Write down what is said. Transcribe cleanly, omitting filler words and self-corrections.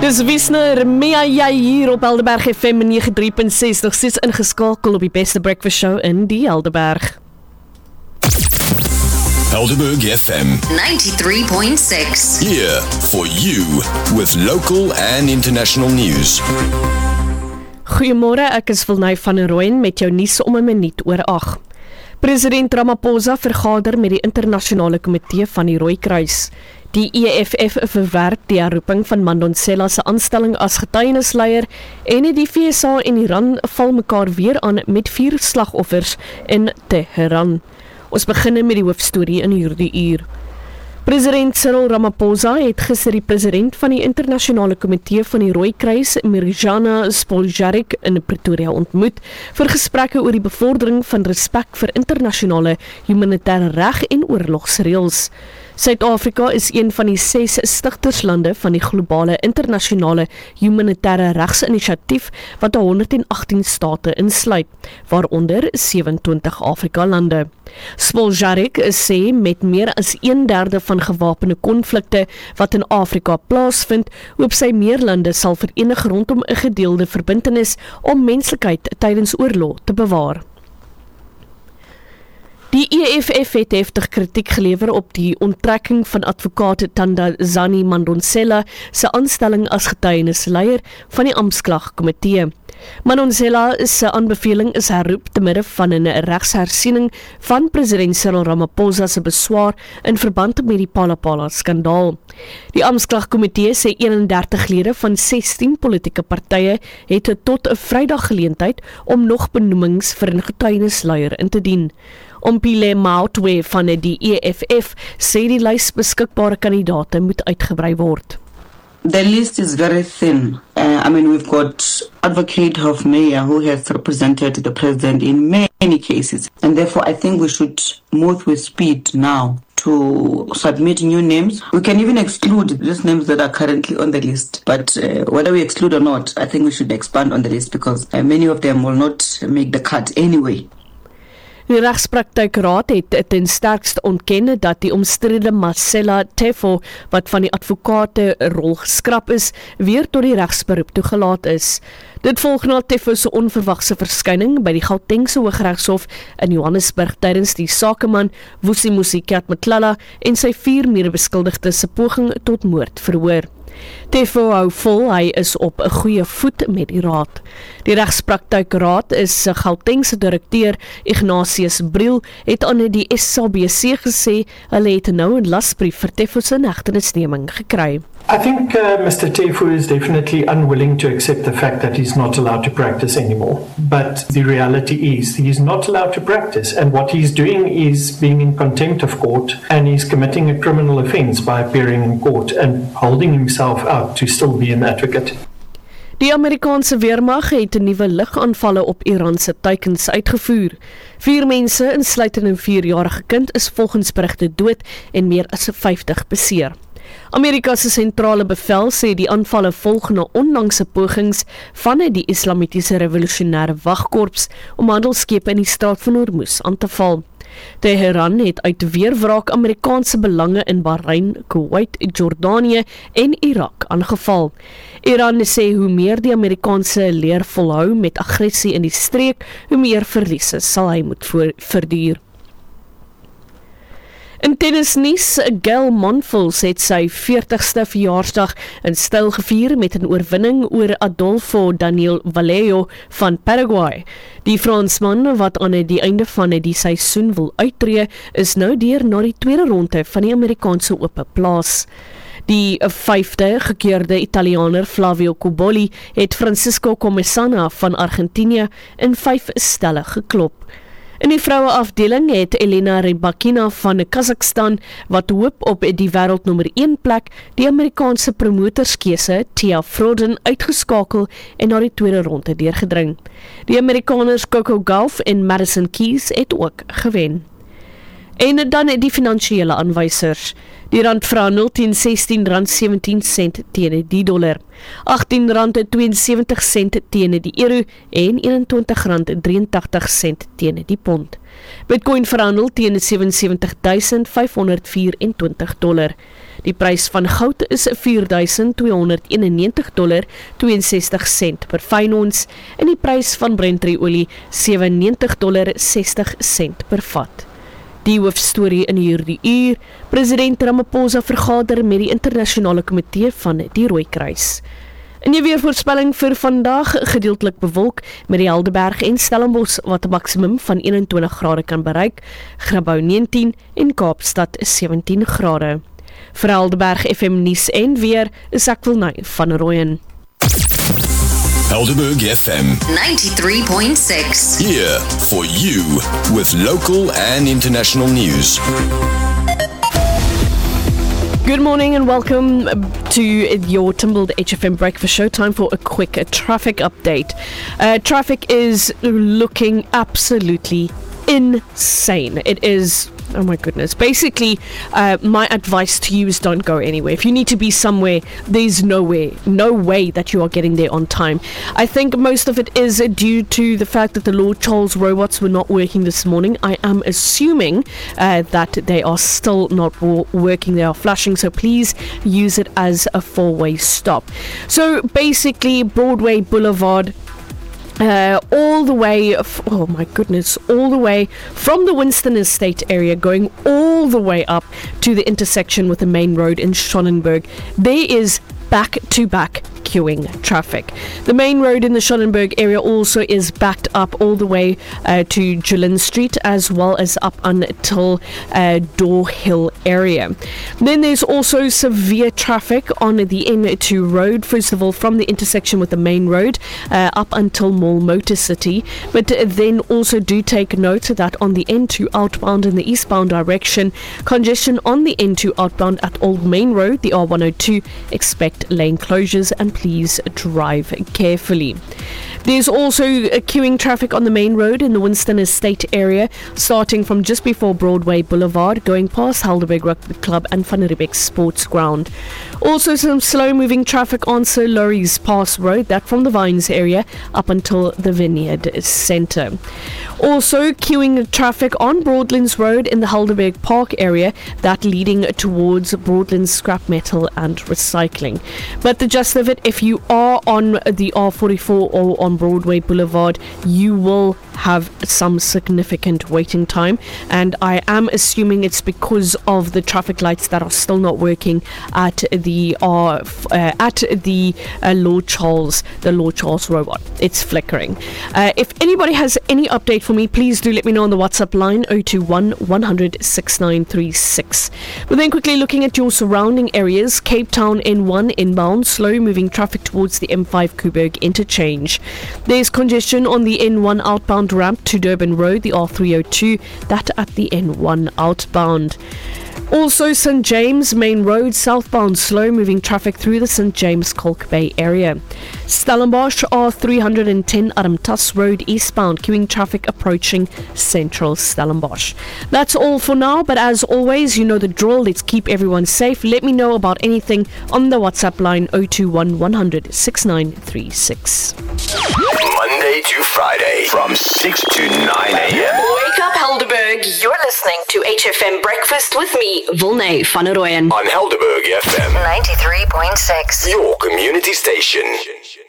Dis Wiesner, Mia jy hier op Helderberg FM 93.6, nog steeds ingeskakel op die beste breakfast show in die Helderberg. Helderberg FM 93.6. here for you with local and international news. Goeiemôre, ek is Wilnay van der Rooyen met jou nuus om 'n minuut oor 8. President Ramaphosa vergader met die internasionale komitee van die Rooikruis. Die EFF verwerp die herroeping van Mandonsela se aanstelling as getuienisleier en die FSA en Iran val mekaar weer aan met 4 slagoffers in Teheran. Ons begin met die hoofstorie in hierdie uur. President Cyril Ramaphosa het gister die president van die internasionale komitee van die Rooikruis, Mirjana Spoljaric, in Pretoria ontmoet vir gesprekke oor die bevordering van respek vir internasionale humanitêre reg en oorlogsreëls. Suid-Afrika is een van die 6 stigterslande van die globale internasionale humanitêre regsinisiatief wat 118 state insluit, waaronder 27 Afrika-lande. Spoljaric sê met meer as 1/3 van gewapende konflikte wat in Afrika plaasvind, hoop sy meer lande sal verenig rondom 'n gedeelde verbintenis om menslikheid tydens oorlog te bewaar. Die EFF het heftig kritiek gelewer op die onttrekking van advokaat Thandazani Mandonsela se aanstelling as getuienisleier van die Amptklagkomitee. Mandonsela se aanbeveling is herroep te midde van 'n regshersiening van president Cyril Ramaphosa se beswaar in verband met die Phala-Phala-skandaal. Die Amptklagkomitee sê 31 lede van 16 politieke partye het tot 'n Vrydag geleentheid om nog benoemings vir 'n getuienisleier in te dien. Ompile Mautwe van die EFF sê die lys beskikbare kandidaate moet uitgebrei word. The list is very thin. We've got Advocate Hofmeyr, who has represented the president in many cases. And therefore, I think we should move with speed now to submit new names. We can even exclude these names that are currently on the list. But whether we exclude or not, I think we should expand on the list because many of them will not make the cut anyway. Die Regspraktijkraad het ten sterkste ontken dat die omstrede Marcella Tefo, wat van die advokate rol geskrap is, weer tot die regsberoep toegelaat is. Dit volg na Tefo se onverwagse verskyning by die Gautengse Hooggeregshof in Johannesburg tydens die sakeman Vusimusi Katmatlala en sy 4 medebeskuldigdes se poging tot moord verhoor. Tefo hou vol, hy is op 'n goeie voet met die raad. Die Regspraktijkraad is Gautengse direkteur Ignatius Briel het aan die SABC gesê hulle het nou 'n lasbrief vir Tefo se hegtenisneming gekry. I think Mr. Tefo is definitely unwilling to accept the fact that he's not allowed to practice anymore. But the reality is he's not allowed to practice, and what he's doing is being in contempt of court, and he's committing a criminal offence by appearing in court and holding himself out to still be an advocate. Die Amerikaanse weermag het 'n nuwe lugaanvalle op Iran se teikens uitgevoer. 4 mense, insluitend 'n 4-jarige kind, is volgens berigte dood en meer as 50 beseer. Amerika se sentrale bevel sê die aanvalle volg na onlangse pogings van die Islamitiese Revolusionêre Wagkorps om handelskepe in die Straat van Hormuz aan te val. Teheran het uit weerwraak Amerikaanse belange in Bahrein, Kuwait, Jordanië en Irak aangeval. Iran sê hoe meer die Amerikaanse leer volhou met aggressie in die streek, hoe meer verliese sal hy moet verduur. In tennisnuus, Gail Monfils het sy 40ste verjaarsdag in styl gevier met 'n oorwinning oor Adolfo Daniel Vallejo van Paraguay. Die Fransman wat aan die einde van die seisoen wil uittreë, is nou deur na die tweede ronde van die Amerikaanse Ope plaas. Die 5de gekeurde Italianer Flavio Cobolli het Francisco Comesaña van Argentinië in 5 stelle geklop. In die vroueafdeling het Elena Rybakina van Kazakhstan, wat hoop op die wêreldnommer 1 plek, die Amerikaanse promotorskeuse Tia Frodden uitgeskakel en na die tweede ronde deurgedring. Die Amerikaners Coco Gauff en Madison Keys het ook gewen. En dan die finansiële aanwysers. Die rand vra 0 teen R16.17 teen die dollar, R18.72 teen die euro en R21.83 teen die pond. Bitcoin verhandel teen $77,524. Die prys van goud is $4,291.62 per fyn ons en die prys van Brent-olie $97.60 per vat. Die hoofstorie in hierdie uur, president Ramaphosa vergader met die internasionale komitee van die Rooikruis. In die weervoorspelling vir vandag gedeeltelik bewolk met die Helderberg en Stellenbosch wat 'n maksimum van 21 grade kan bereik, Grabouw 19 en Kaapstad 17 grade. Vir Helderberg FM nuus en weer is ek Wilnay van Rooyen. Helderberg FM 93.6. here for you with local and international news. Good morning and welcome to your Timbled HFM Breakfast Show. Time for a quick traffic update. Traffic is looking absolutely insane. It is, oh my goodness. Basically, my advice to you is don't go anywhere. If you need to be somewhere, there's no way that you are getting there on time. I think most of it is due to the fact that the Lord Charles robots were not working this morning. I am assuming that they are still not working. They are flashing, so please use it as a four-way stop. So basically, Broadway Boulevard, all the way, oh my goodness, all the way from the Winston Estate area going all the way up to the intersection with the main road in Schonenberg. There is back-to-back queuing traffic. The main road in the Schonenberg area also is backed up all the way to Gillen Street as well as up until Door Hill area. Then there's also severe traffic on the N2 road, first of all from the intersection with the main road up until Mall Motor City, but then also do take note that on the N2 outbound in the eastbound direction, congestion on the N2 outbound at Old Main Road, the R102, expect lane closures and please drive carefully. There's also queuing traffic on the main road in the Winston Estate area, starting from just before Broadway Boulevard, going past Helderberg Rugby Club and Van Riebeeck Sports Ground. Also some slow-moving traffic on Sir Laurie's Pass Road, that from the Vines area up until the Vineyard Centre. Also queuing traffic on Broadlands Road in the Helderberg Park area, that leading towards Broadlands Scrap Metal and Recycling. But the gist of it, if you are on the R44 or on Broadway Boulevard, you will have some significant waiting time, and I am assuming it's because of the traffic lights that are still not working at the Lord Charles robot. It's flickering. If anybody has any update for me, please do let me know on the WhatsApp line 021 100 6936. We're then quickly looking at your surrounding areas. Cape Town N1 inbound, slow moving traffic towards the M5 Kuberg interchange. There's congestion on the N1 outbound ramp to Durban Road, the R302, that at the N1 outbound. Also, St. James Main Road, southbound, slow-moving traffic through the St. James Kalk Bay area. Stellenbosch, R310 Adamtas Road, eastbound, queuing traffic approaching central Stellenbosch. That's all for now, but as always, you know the drill. Let's keep everyone safe. Let me know about anything on the WhatsApp line 021 100 6936. Monday to Friday from 6 to 9 a.m. Wake up, Helderberg. You're listening to HFM Breakfast with me, Wilnay van Rooyen. On Helderberg FM 93.6. your community station.